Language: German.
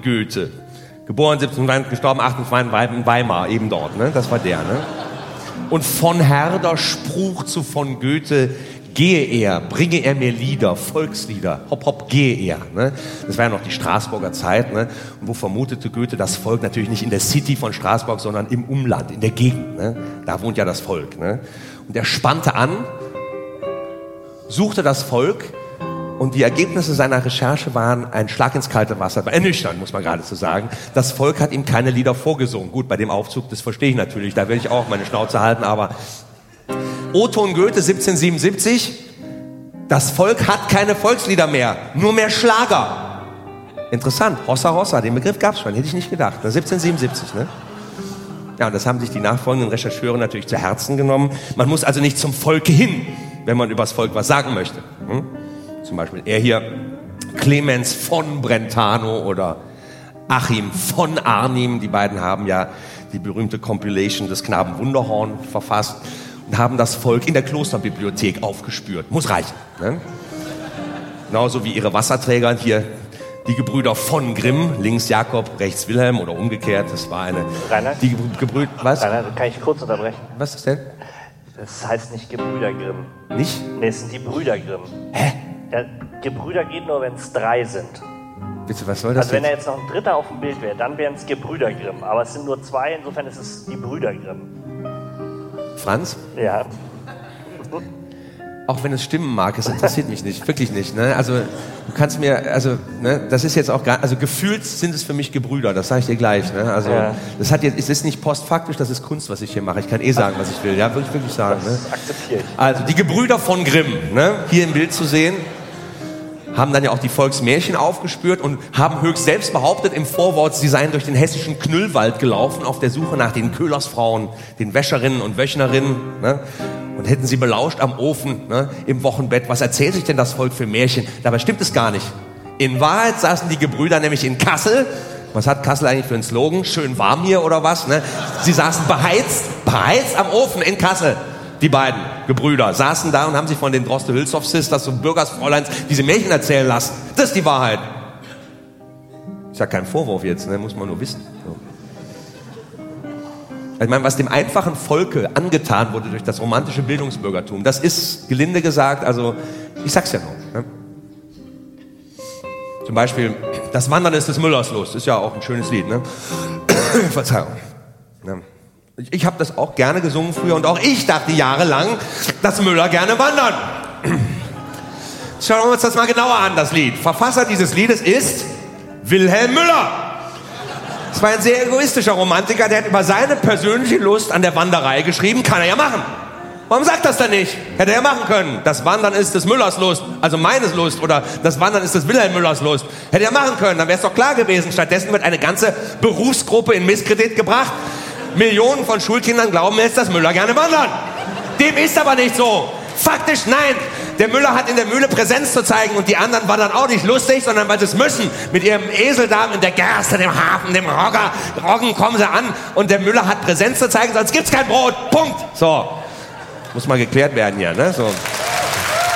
Goethe. Geboren 17, gestorben 28 in Weimar, eben dort, ne? Das war der, ne? Und von Herder Spruch zu von Goethe: gehe er, bringe er mir Lieder, Volkslieder, hopp, hopp, gehe er. Ne? Das war ja noch die Straßburger Zeit, ne? Und wo vermutete Goethe das Volk natürlich nicht in der City von Straßburg, sondern im Umland, in der Gegend. Ne? Da wohnt ja das Volk. Ne? Und er spannte an, suchte das Volk, und die Ergebnisse seiner Recherche waren ein Schlag ins kalte Wasser, ernüchternd, muss man geradezu sagen. Das Volk hat ihm keine Lieder vorgesungen. Gut, bei dem Aufzug, das verstehe ich natürlich, da will ich auch meine Schnauze halten, aber O-Ton Goethe 1777, das Volk hat keine Volkslieder mehr, nur mehr Schlager. Interessant, Hossa Hossa, den Begriff gab es schon, hätte ich nicht gedacht, 1777, ne? Ja, und das haben sich die nachfolgenden Rechercheure natürlich zu Herzen genommen. Man muss also nicht zum Volke hin, wenn man über das Volk was sagen möchte. Zum Beispiel er hier, Clemens von Brentano oder Achim von Arnim, die beiden haben ja die berühmte Compilation des Knaben Wunderhorn verfasst und haben das Volk in der Klosterbibliothek aufgespürt. Muss reichen. Ne? Genauso wie ihre Wasserträger hier, die Gebrüder von Grimm, links Jakob, rechts Wilhelm oder umgekehrt. Das war eine... Rainer? Die Gebrüder... Was? Rainer, kann ich kurz unterbrechen? Was ist denn? Das heißt nicht Gebrüder Grimm. Nicht? Nee, es sind die Brüder Grimm. Hä? Ja, Gebrüder geht nur, wenn es 3 sind. Bitte, was soll das Also wenn er jetzt noch ein dritter auf dem Bild wäre, dann wären es Gebrüder Grimm. Aber es sind nur 2, insofern ist es die Brüder Grimm. Franz? Ja. Auch wenn es stimmen mag, es interessiert mich nicht, wirklich nicht. Ne? Also du kannst mir, also ne, das ist jetzt auch gar, also gefühlt sind es für mich Gebrüder, das sage ich dir gleich. Ne? Also ja. Das hat jetzt, es ist nicht postfaktisch, das ist Kunst, was ich hier mache. Ich kann sagen, was ich will, ja, würde ich wirklich sagen. Das ne? akzeptiere ich. Also die Gebrüder von Grimm, ne? Hier im Bild zu sehen, haben dann ja auch die Volksmärchen aufgespürt und haben höchst selbst behauptet im Vorwort, sie seien durch den hessischen Knüllwald gelaufen auf der Suche nach den Köhlersfrauen, den Wäscherinnen und Wöchnerinnen, ne? Und hätten sie belauscht am Ofen, ne, im Wochenbett. Was erzählt sich denn das Volk für Märchen? Dabei stimmt es gar nicht. In Wahrheit saßen die Gebrüder nämlich in Kassel. Was hat Kassel eigentlich für einen Slogan? Schön warm hier oder was? Ne? Sie saßen beheizt am Ofen in Kassel. Die beiden Gebrüder saßen da und haben sich von den Droste-Hülshoff-Sisters und Bürgersfräuleins diese Märchen erzählen lassen. Das ist die Wahrheit. Ist ja kein Vorwurf jetzt, ne? Muss man nur wissen. So. Ich meine, was dem einfachen Volke angetan wurde durch das romantische Bildungsbürgertum, das ist, gelinde gesagt, also, ich sag's ja noch. Ne? Zum Beispiel, das Wandern ist des Müllers Lust, ist ja auch ein schönes Lied, ne? Verzeihung. Ne? Ich habe das auch gerne gesungen früher und auch ich dachte jahrelang, dass Müller gerne wandern. Schauen wir uns das mal genauer an, das Lied. Verfasser dieses Liedes ist Wilhelm Müller. Das war ein sehr egoistischer Romantiker, der hat über seine persönliche Lust an der Wanderei geschrieben. Kann er ja machen. Warum sagt das denn nicht? Hätte er ja machen können. Das Wandern ist des Müllers Lust, also meines Lust. Oder das Wandern ist des Wilhelm Müllers Lust. Hätte er machen können, dann wäre es doch klar gewesen. Stattdessen wird eine ganze Berufsgruppe in Misskredit gebracht. Millionen von Schulkindern glauben jetzt, dass Müller gerne wandern. Dem ist aber nicht so. Faktisch nein. Der Müller hat in der Mühle Präsenz zu zeigen und die anderen wandern auch nicht lustig, sondern weil sie es müssen. Mit ihrem Eseldarm in der Gerste, dem Hafen, dem Roggen kommen sie an und der Müller hat Präsenz zu zeigen, sonst gibt's kein Brot. Punkt. So. Muss mal geklärt werden hier, ne? So.